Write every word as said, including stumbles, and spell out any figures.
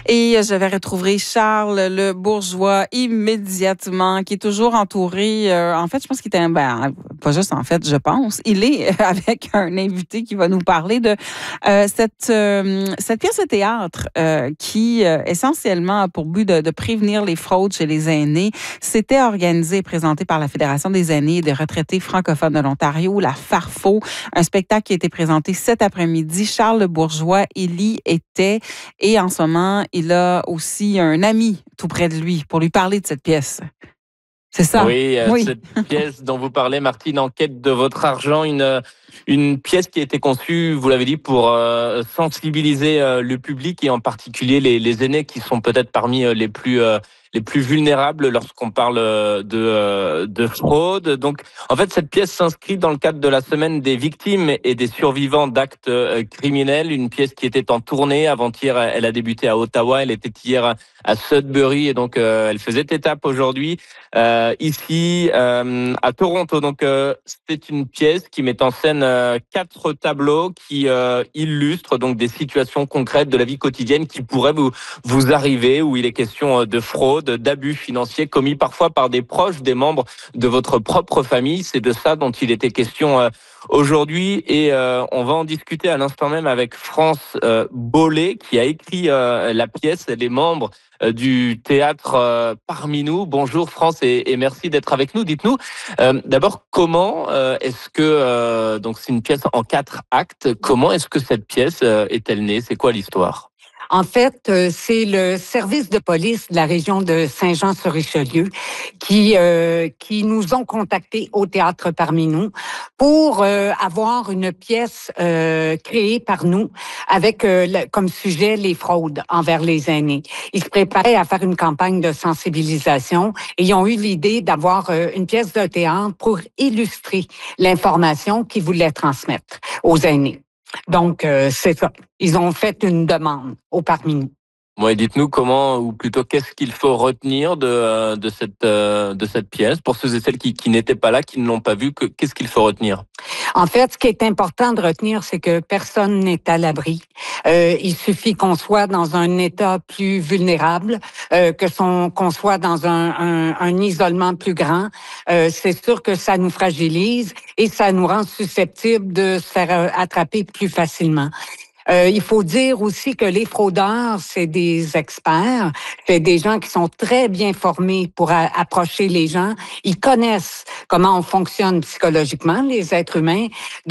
Et je vais retrouver Charles Le Bourgeois immédiatement, qui est toujours entouré. Euh, en fait, je pense qu'il était, ben, pas juste en fait, je pense, il est avec un invité qui va nous parler de euh, cette euh, cette pièce de théâtre euh, qui euh, essentiellement a pour but de, de prévenir les fraudes chez les aînés. C'était organisé et présenté par la Fédération des aînés et des retraités francophones de l'Ontario, la Farfo, un spectacle qui a été présenté cet après-midi. Charles Le Bourgeois, il y était et en ce moment, il a aussi un ami tout près de lui pour lui parler de cette pièce. C'est ça? Oui, euh, Oui. cette pièce dont vous parlez, Martine, En quête de votre argent, une, une pièce qui a été conçue, vous l'avez dit, pour euh, sensibiliser euh, le public et en particulier les, les aînés qui sont peut-être parmi euh, les plus... Euh, les plus vulnérables lorsqu'on parle euh, de, euh, de fraude. Donc, en fait, cette pièce s'inscrit dans le cadre de la semaine des victimes et des survivants d'actes euh, criminels. Une pièce qui était en tournée. Avant-hier, elle a débuté à Ottawa. Elle était hier à Sudbury et donc euh, elle faisait étape aujourd'hui euh, ici euh, à Toronto. Donc, euh, c'est une pièce qui met en scène euh, quatre tableaux qui euh, illustrent donc des situations concrètes de la vie quotidienne qui pourraient vous, vous arriver, où il est question de fraude, d'abus financiers commis parfois par des proches, des membres de votre propre famille. C'est de ça dont il était question euh, aujourd'hui et euh, on va en discuter à l'instant même avec France euh, Bollé qui a écrit euh, la pièce. Elle est membre euh, du théâtre euh, Parmi nous. Bonjour France et, et merci d'être avec nous. Dites-nous euh, d'abord comment euh, est-ce que euh, donc c'est une pièce en quatre actes. Comment est-ce que cette pièce euh, est-elle née? C'est quoi l'histoire? En fait, euh, c'est le service de police de la région de Saint-Jean-sur-Richelieu qui euh, qui nous ont contactés au théâtre Parmi nous pour euh, avoir une pièce euh, créée par nous avec euh, le, comme sujet les fraudes envers les aînés. Ils se préparaient à faire une campagne de sensibilisation et ils ont eu l'idée d'avoir euh, une pièce de théâtre pour illustrer l'information qu'ils voulaient transmettre aux aînés. Donc, euh, c'est ça. Ils ont fait une demande au Parmi nous. Ouais, dites-nous comment, ou plutôt qu'est-ce qu'il faut retenir de, de, cette, de cette pièce pour ceux et celles qui, qui n'étaient pas là, qui ne l'ont pas vue. Qu'est-ce qu'il faut retenir? En fait, ce qui est important de retenir, c'est que personne n'est à l'abri. Euh, il suffit qu'on soit dans un état plus vulnérable, euh, que son, qu'on soit dans un, un, un isolement plus grand. Euh, c'est sûr que ça nous fragilise et ça nous rend susceptibles de se faire attraper plus facilement. Euh, il faut dire aussi que les fraudeurs, c'est des experts, c'est des gens qui sont très bien formés pour a- approcher les gens. Ils connaissent comment on fonctionne psychologiquement, les êtres humains.